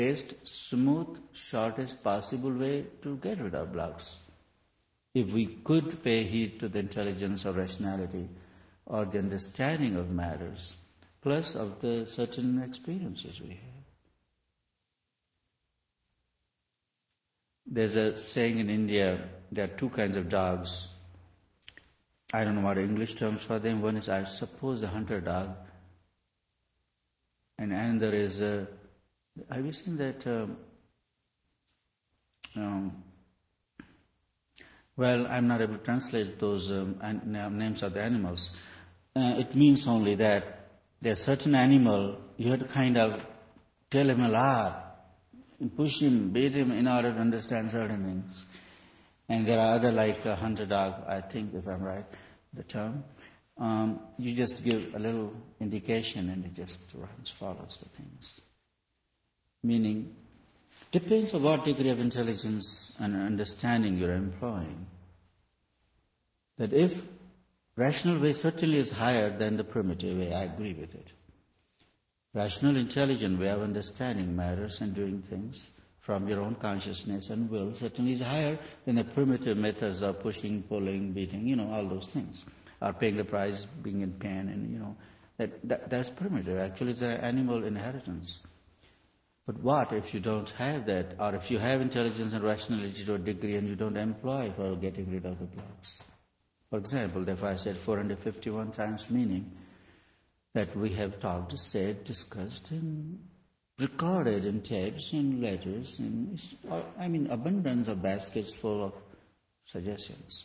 smooth, shortest possible way to get rid of blocks. If we could pay heed to the intelligence or rationality or the understanding of matters, plus of the certain experiences we have. There's a saying in India, there are two kinds of dogs. I don't know what English terms for them. One is, I suppose, a hunter dog. And another is, have you seen that? Well, I'm not able to translate those names of the animals. It means only that there's a certain animal, you have to kind of tell him a lot, push him, beat him in order to understand certain things. And there are other like a hunter dog, I think, if I'm right, the term. You just give a little indication and it just runs, follows the things. Meaning, depends on what degree of intelligence and understanding you're employing. That if rational way certainly is higher than the primitive way, I agree with it. Rational, intelligent way of understanding matters and doing things from your own consciousness and will certainly is higher than the primitive methods of pushing, pulling, beating, all those things. Or paying the price, being in pain, and that's primitive. Actually, it's an animal inheritance. But what if you don't have that, or if you have intelligence and rationality to a degree and you don't employ for getting rid of the blocks? For example, if I said 451 times meaning, that we have talked, said, discussed, and recorded in tapes and letters, and abundance of baskets full of suggestions.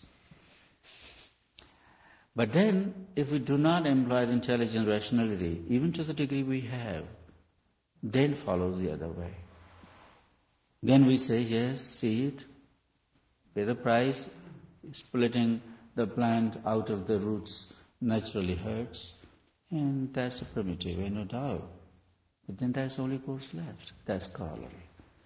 But then, if we do not employ the intelligent rationality, even to the degree we have, then follows the other way. Then we say, yes, see it, pay the price, splitting the plant out of the roots naturally hurts, and that's a primitive way, no doubt. But then there's only course left, that's corollary.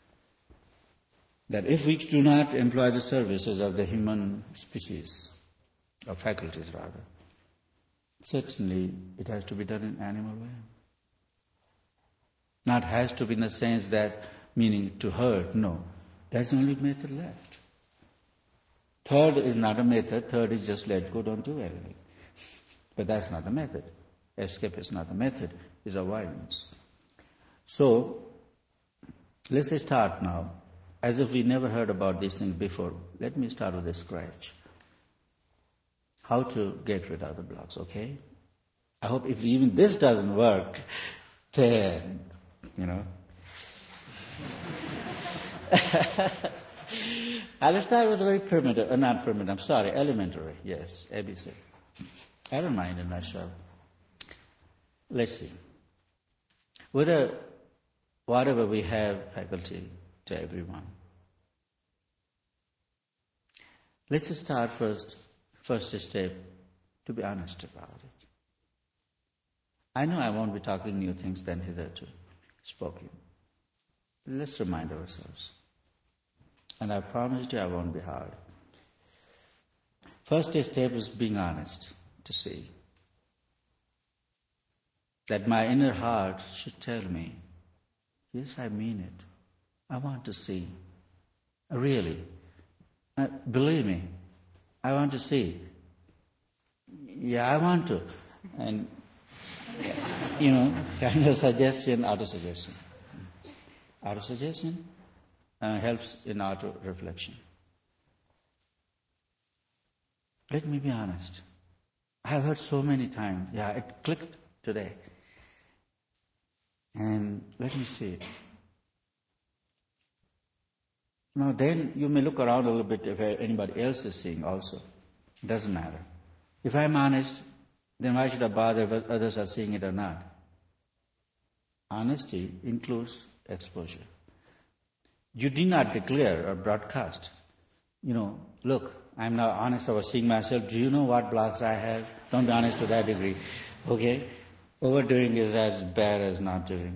That if we do not employ the services of the human species, or faculties rather, certainly it has to be done in animal way. Not has to be in the sense that, meaning to hurt, no. That's the only method left. Third is not a method, third is just let go, don't do anything. But that's not the method. Escape is not the method, it's avoidance. So, let's start now. As if we never heard about these things before, let me start with a scratch. How to get rid of the blocks, okay? I hope if even this doesn't work, then, I'll start with a very primitive, elementary, yes, ABC. I don't mind in a nutshell. Let's see. Whatever we have faculty to everyone. Let's start first step, to be honest about it. I know I won't be talking new things than hitherto spoken. Let's remind ourselves. And I promised you I won't be hard. First step is being honest to see that my inner heart should tell me, yes, I mean it. I want to see. Really. Believe me, I want to see. Yeah, I want to. And, kind of suggestion, auto-suggestion. Auto-suggestion helps in auto-reflection. Let me be honest. I've heard so many times, it clicked today. And let me see. Now then you may look around a little bit if anybody else is seeing also. It doesn't matter. If I'm honest, then why should I bother if others are seeing it or not? Honesty includes exposure. You did not declare or broadcast, look, I'm now honest about seeing myself. Do you know what blocks I have? Don't be honest to that degree. Okay? Overdoing is as bad as not doing.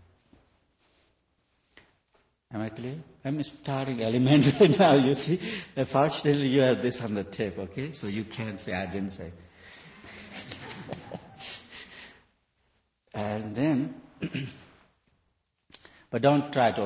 Am I clear? I'm starting elementary now, you see. Fortunately, you have this on the tape, okay? So you can't say, I didn't say. And then, but don't try to